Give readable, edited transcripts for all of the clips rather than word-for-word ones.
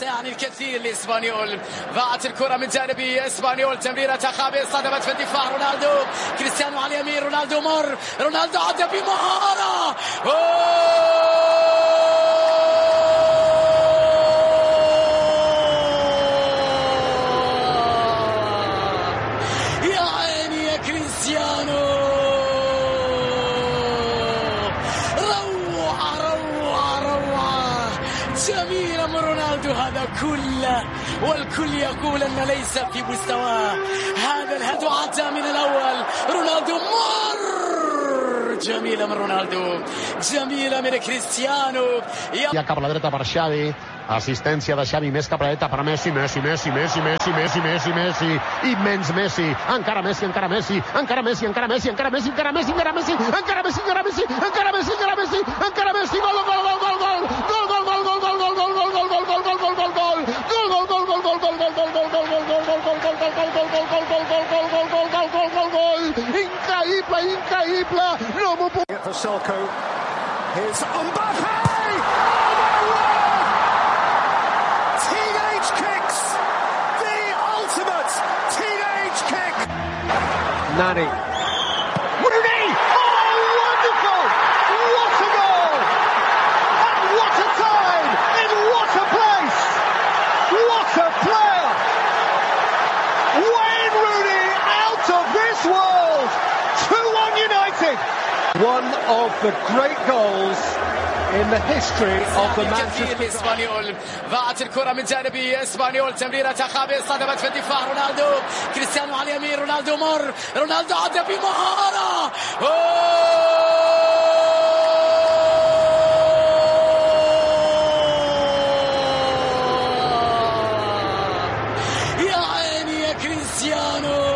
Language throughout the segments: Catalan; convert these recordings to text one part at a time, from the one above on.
سيعني الكثير لإسبانيول. ضاعت الكرة من جانب إسبانيول، تمريرة خابئة صدمت في الدفاع. رونالدو، كريستيانو على اليمين، رونالدو مر، رونالدو عدى بمهارة. يا عيني يا كريستيانو، جميلة من رونالدو هذا كله، والكل يقول أن ليس في مستواه. هذا الهدف عدى من الأول، رونالدو مر، جميلة من رونالدو، جميلة من كريستيانو. Ja cap a la dreta per Xavi, assistència de Xavi, més cap a la dreta per Messi, Messi, immens Messi, encara Messi, encara Messi, encara Messi, encara Messi, encara Messi, encara Messi, encara Messi, encara Messi, encara Messi, encara Messi, encara Messi, encara Messi, gol, gol, gol, gol, gol, gol, gol, gol, gol, gol, gol, gol, gol, gol, gol, gol, gol, gol, gol, increïble, increïble, no m'ho puc... Vasilko, here's Mbappé! Teenage kicks! The ultimate teenage kick! Nani. Rooney! Oh, wonderful! What a goal! And what a time! In what a place! What a player! Wayne Rooney out of this world! 2-1 United! One of the great goals in the history of the Manchester إسبانيول. ضاعت الكرة من جانب إسبانيول، تمريرة خابئة صدمت في الدفاع. رونالدو، كريستيانو على اليمين، رونالدو مر، رونالدو عدى بمهارة. يا عيني يا كريستيانو،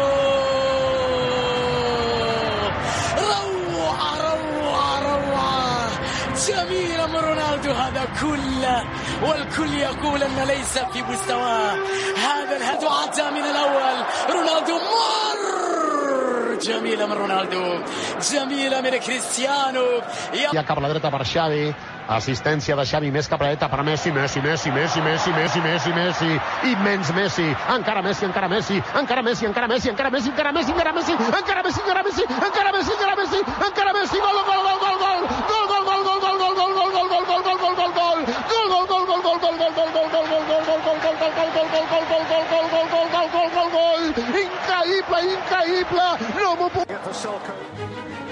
جميلة من رونالدو هذا كله، والكل يقول أن ليس في مستواه. هذا الهدف عدى من الأول، رونالدو مر، جميلة من رونالدو، جميلة من كريستيانو. Ja cap a la dreta per Xavi, assistència de Xavi, més cap a la dreta per Messi, immens Messi, encara Messi, encara Messi, encara Messi, encara Messi, encara Messi, encara Messi, encara Messi, encara Messi, encara Messi, encara Messi, encara Messi, encara Messi, gol, gol,